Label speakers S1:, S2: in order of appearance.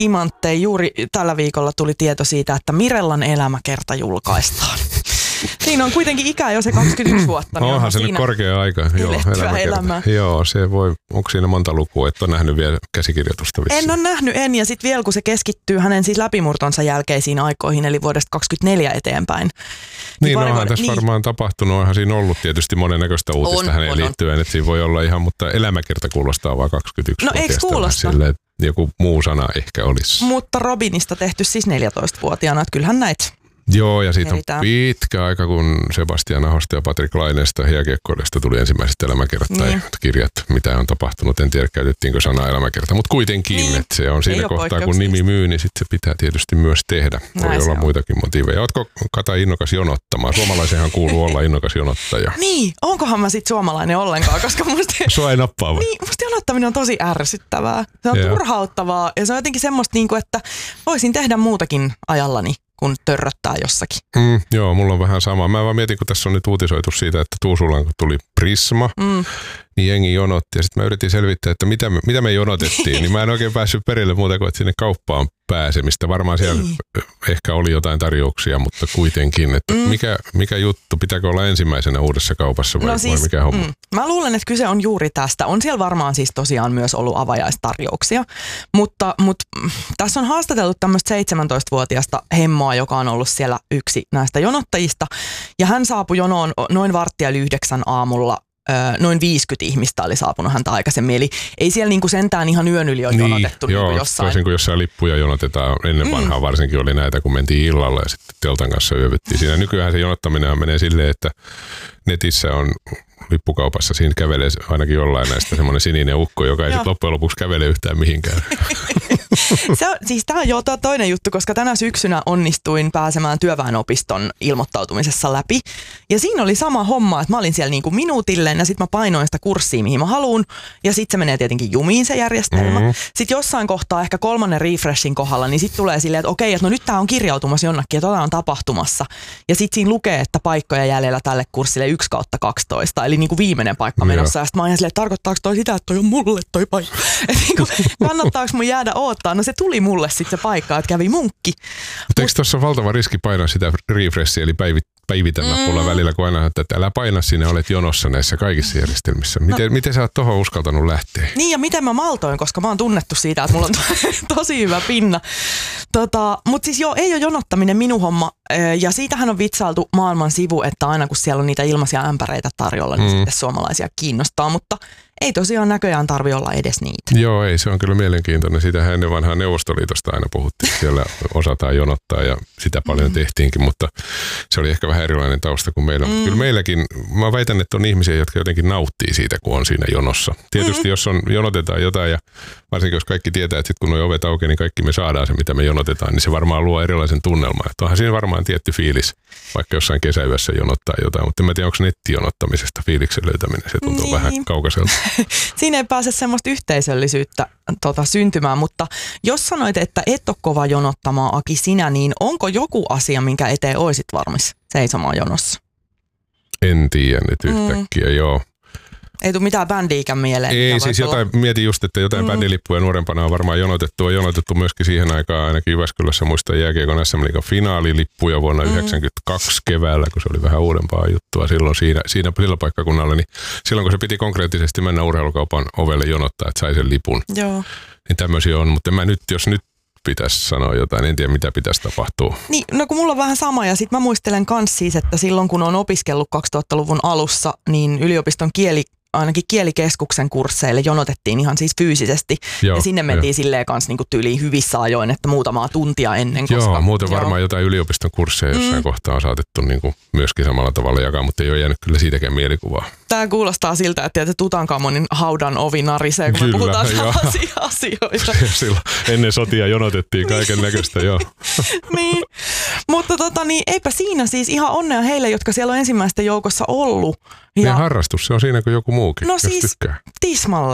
S1: Imanttei, juuri tällä viikolla tuli tieto siitä, että Mirellan elämäkerta julkaistaan. Siinä on kuitenkin ikää jo se 21 vuotta. Niin
S2: onhan se nyt korkea aika. Joo,
S1: elämä.
S2: Joo, se voi, onko siinä monta lukua, et ole nähnyt vielä käsikirjoitusta vissiin?
S1: En ole nähnyt, ja sitten vielä kun se keskittyy hänen siis läpimurtonsa jälkeisiin aikoihin, eli vuodesta 2024 eteenpäin.
S2: Niin, onhan tässä varmaan tapahtunut, onhan siinä ollut tietysti monennäköistä uutista häneen liittyen, että siinä voi olla ihan, mutta elämäkerta kuulostaa vaan 21
S1: No eikö kuulosta?
S2: Silleen, joku muu sana ehkä olisi.
S1: Mutta Robinista tehty siis 14-vuotiaana, että kyllähän näitä.
S2: Joo, ja siitä on pitkä aika, kun Sebastian Ahosta ja Patrik Laineesta hiekiekkoilijasta tuli ensimmäiset elämäkerrat tai kirjat, mitä on tapahtunut. En tiedä, käytettiinkö sanaa elämäkerta, mutta kuitenkin, että se on siinä kohtaa, kun nimi myy, niin sitten se pitää tietysti myös tehdä. Voi olla muitakin motiiveja. Ootko, Kata, innokas jonottamaan? Suomalaisenhan kuuluu olla innokas jonottaja.
S1: Niin, onkohan mä sitten suomalainen ollenkaan, koska musta...
S2: Sua ei nappaa vai?
S1: Niin, musta jonottaminen on tosi ärsyttävää. Se on turhauttavaa ja se on jotenkin semmoista, että voisin tehdä muutakin ajallani kun törröttää jossakin.
S2: Joo, mulla on vähän sama. Mä vaan mietin, kun tässä on nyt uutisoitu siitä, että Tuusulaan kun tuli Prisma, niin jengi jonotti. Ja sitten mä yritin selvittää, että mitä me jonotettiin. Niin mä en oikein päässyt perille muuta kuin, että sinne kauppaan pääsemistä. Varmaan siellä ehkä oli jotain tarjouksia, mutta kuitenkin. Että mikä juttu? Pitääkö olla ensimmäisenä uudessa kaupassa vai, vai mikä homma?
S1: Mä luulen, että kyse on juuri tästä. On siellä varmaan siis tosiaan myös ollut avajaistarjouksia. Mutta tässä on haastateltu tämmöistä 17-vuotiaasta hemmoa, joka on ollut siellä yksi näistä jonottajista. Ja hän saapui jonoon noin 8:15 aamulla. Noin 50 ihmistä oli saapunut häntä aikaisemmin, eli ei siellä niinku sentään ihan yön yli ole jonotettu.
S2: Joo,
S1: niinku jossain.
S2: toisin kuin jossain lippuja jonotetaan. Ennen vanhaa varsinkin oli näitä, kun mentiin illalla ja sitten teltan kanssa yövyttiin. Siinä nykyään se jonottaminen menee silleen, että netissä on lippukaupassa, siinä kävelee ainakin jollain näistä semmoinen sininen ukko, joka ei sitten loppujen lopuksi kävele yhtään mihinkään.
S1: Siis tämä on jo toinen juttu, koska tänä syksynä onnistuin pääsemään työväenopiston ilmoittautumisessa läpi. Ja siinä oli sama homma, että mä olin siellä niinku minuutilleen ja sitten mä painoin sitä kurssia, mihin mä haluun. Ja sitten se menee tietenkin jumiin se järjestelmä. Sitten jossain kohtaa, ehkä 3. refreshin kohdalla, niin sitten tulee silleen, että okei, että no nyt tää on kirjautumassa jonnekin ja tota on tapahtumassa. Ja sitten siinä lukee, että paikkoja jäljellä tälle kurssille 1/12, eli niinku viimeinen paikka menossa. Ja sitten mä ajan silleen, että tarkoittaako toi sitä, että toi on mulle toi paikka. Että niinku, kannattaako mun jäädä odottaa? No se tuli mulle sitten se paikka, että kävi munkki.
S2: Mutta eikö tuossa valtava riski painaa sitä refreshia, eli päivitä nappulla välillä, kun aina että älä paina sinne, olet jonossa näissä kaikissa järjestelmissä. Miten sä oot tohon uskaltanut lähteä?
S1: Niin ja miten mä maltoin, koska mä oon tunnettu siitä, että mulla on tosi hyvä pinna. Mutta siis joo, ei ole jonottaminen minun homma. Ja siitähän on vitsailtu maailman sivu, että aina kun siellä on niitä ilmaisia ämpäreitä tarjolla, niin sitten suomalaisia kiinnostaa. Mutta ei tosiaan näköjään tarvitse olla edes niitä.
S2: Joo, ei. Se on kyllä mielenkiintoinen. Sitähän ennen vanhaa Neuvostoliitosta aina puhuttiin. Siellä osataan jonottaa ja sitä paljon tehtiinkin, mutta se oli ehkä vähän erilainen tausta kuin meillä. Kyllä meilläkin, mä väitän, että on ihmisiä, jotka jotenkin nauttii siitä, kun on siinä jonossa. Tietysti jos jonotetaan jotain ja varsinkin jos kaikki tietää, että sit kun nuo ovet aukeaa, niin kaikki me saadaan se, mitä me jonotetaan, niin se varmaan luo erilaisen tunnelman. Että onhan siinä varmaan tietty fiilis, vaikka jossain kesäyössä jonottaa jotain, mutta en mä tiedä, onko nettijonottamisesta fiiliksen löytäminen. Se tuntuu vähän kaukaiselta.
S1: Siinä ei pääse semmoista yhteisöllisyyttä syntymään, mutta jos sanoit, että et ole kova jonottamaan, Aki, sinä, niin onko joku asia, minkä eteen oisit valmis seisomaan jonossa?
S2: En tiedä nyt yhtäkkiä, joo.
S1: Ei tule mitään bändiikään mieleen.
S2: Ei, siis mietin just, että jotain bändilippuja nuorempana on varmaan jonotettu. On jonotettu myöskin siihen aikaan, ainakin Jyväskylässä muistan jääkiekon SM-liigan finaalilippuja vuonna 1992 keväällä, kun se oli vähän uudempaa juttua silloin sillä paikkakunnalla. Niin silloin kun se piti konkreettisesti mennä urheilukaupan ovelle jonottaa, että sai sen lipun.
S1: Joo.
S2: Niin tämmöisiä on, mutta jos nyt pitäisi sanoa jotain, en tiedä mitä pitäisi tapahtua.
S1: Niin, no kun mulla on vähän sama ja sit mä muistelen kans siis, että silloin kun on opiskellut 2000-luvun alussa, niin yliopiston ainakin kielikeskuksen kursseille jonotettiin ihan siis fyysisesti.
S2: Joo,
S1: ja sinne mentiin silleen kanssa niinku tyyliin hyvissä ajoin, että muutamaa tuntia ennen.
S2: Joo, muuten varmaan jotain yliopiston kursseja jossain kohtaa on saatettu niinku myöskin samalla tavalla jakaa, mutta ei ole jäänyt kyllä siitäkään mielikuvaa.
S1: Tämä kuulostaa siltä, että Tutankamonin haudan ovi narisee, kun me puhutaan sellaisia asioita.
S2: Silloin ennen sotia jonotettiin kaiken näköistä, joo.
S1: Niin, mutta niin eipä siinä siis ihan onnea heille, jotka siellä on ensimmäisten joukossa ollut.
S2: Ja harrastus, se on siinä kuin joku muukin,
S1: no
S2: jos
S1: siis
S2: tykkää.
S1: Tismalle.